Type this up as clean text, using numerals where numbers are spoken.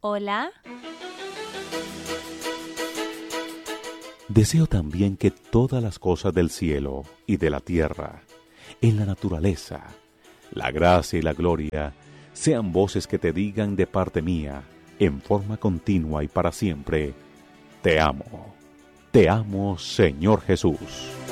Hola. Deseo también que todas las cosas del cielo y de la tierra, en la naturaleza, la gracia y la gloria, sean voces que te digan de parte mía, en forma continua y para siempre, te amo, Señor Jesús.